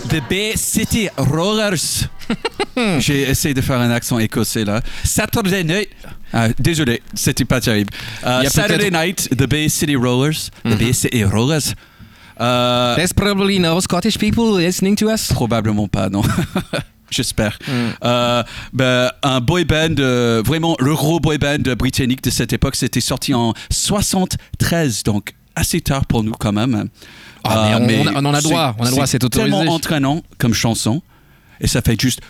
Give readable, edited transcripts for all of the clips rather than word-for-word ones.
The Bay City Rollers. J'ai essayé de faire un accent écossais là. Saturday Night. Désolé, c'était pas terrible. Saturday Night, The Bay City Rollers. The Bay City Rollers. There's probably no Scottish people listening to us. Probablement pas, non. J'espère. Un boy band, vraiment le gros boy band britannique de cette époque, c'était sorti en 73, donc assez tard pour nous quand même. Mais on en a droit, c'est autorisé. C'est tellement entraînant comme chanson, et ça fait juste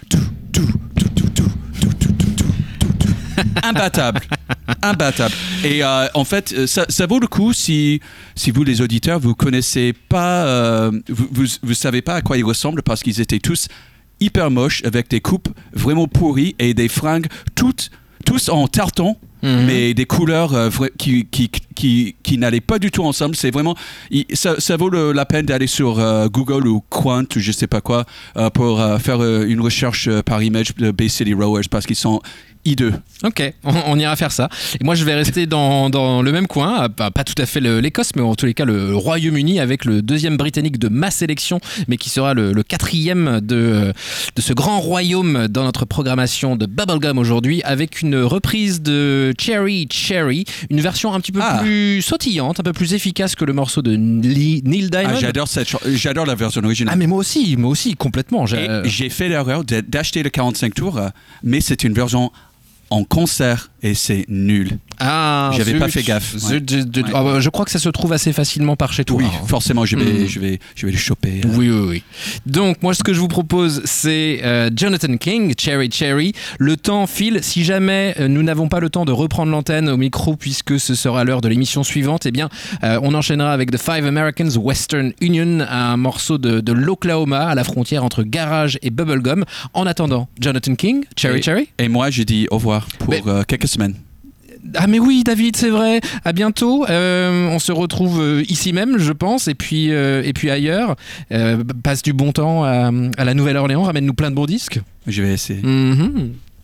imbattable. Et en fait, ça vaut le coup si vous les auditeurs, vous connaissez pas, vous savez pas à quoi ils ressemblent parce qu'ils étaient tous hyper moches avec des coupes vraiment pourries et des fringues tous en tartan. Mais des couleurs qui n'allaient pas du tout ensemble. C'est vraiment, ça vaut la peine d'aller sur Google ou Quant ou je sais pas quoi pour faire une recherche par image de Bay City Rollers parce qu'ils sont hideux. Ok, on ira faire ça. Et moi, je vais rester dans le même coin, pas tout à fait l'Écosse, mais en tous les cas le Royaume-Uni, avec le deuxième britannique de ma sélection, mais qui sera le quatrième de ce grand royaume dans notre programmation de Bubblegum aujourd'hui, avec une reprise de Cherry Cherry, une version un petit peu plus sautillante, un peu plus efficace que le morceau de Neil Diamond. J'adore la version originale. Ah mais moi aussi, complètement. J'ai fait l'erreur d'acheter le 45 tours, mais c'est une version en concert et c'est nul. J'avais pas fait gaffe. Je crois que ça se trouve assez facilement par chez toi. Oui, forcément, je vais le choper. Oui. Donc moi, ce que je vous propose, c'est Jonathan King, Cherry Cherry. Le temps file. Si jamais nous n'avons pas le temps de reprendre l'antenne au micro, puisque ce sera l'heure de l'émission suivante, eh bien, on enchaînera avec The Five Americans Western Union, un morceau de l'Oklahoma à la frontière entre garage et bubblegum. En attendant, Jonathan King, Cherry Cherry. Et moi, je dis au revoir pour quelques semaines. Ah mais oui David, c'est vrai, à bientôt, on se retrouve ici même je pense et puis ailleurs, passe du bon temps à la Nouvelle-Orléans, ramène-nous plein de bons disques. Je vais essayer.